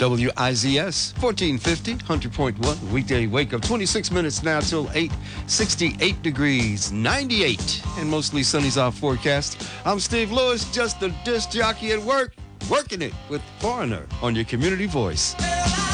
WIZS 1450, 100.1, weekday wake up 26 minutes now till 8, 68 degrees, 98, and mostly sunny's our forecast. I'm Steve Lewis, just a disc jockey at work, working it with Foreigner on your community voice.